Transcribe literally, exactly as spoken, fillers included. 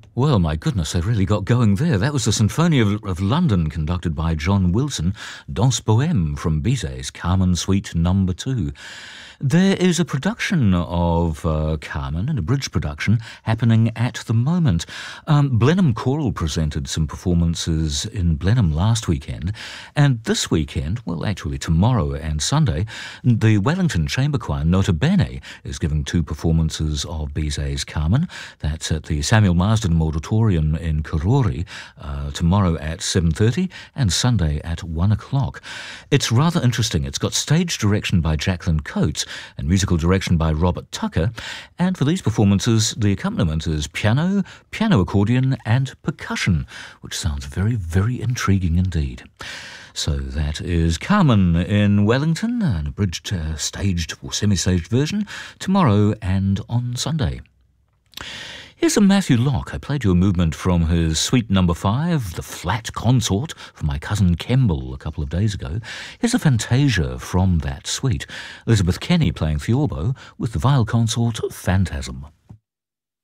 Well, my goodness, they really got going there. That was the Sinfonia of, of London, conducted by John Wilson, Danse Bohème from Bizet's Carmen Suite Number Two. There is a production of uh, Carmen, an abridged production, happening at the moment. Um, Blenheim Choral presented some performances in Blenheim last weekend, and this weekend, well, actually tomorrow and Sunday, the Wellington Chamber Choir, Nota Bene, is giving two performances of Bizet's Carmen. That's at the Samuel Marsden Auditorium in Karori uh, tomorrow at seven thirty and Sunday at one o'clock. It's rather interesting. It's got stage direction by Jacqueline Coates and musical direction by Robert Tucker, and for these performances the accompaniment is piano, piano accordion and percussion, which sounds very, very intriguing indeed. So that is Carmen in Wellington, an abridged, uh, staged or semi-staged version, tomorrow and on Sunday. Here's a Matthew Locke. I played you a movement from his suite number five, The Flat Consort, for my cousin Kemble a couple of days ago. Here's a fantasia from that suite. Elizabeth Kenny playing Theorbo with the viol consort Phantasm.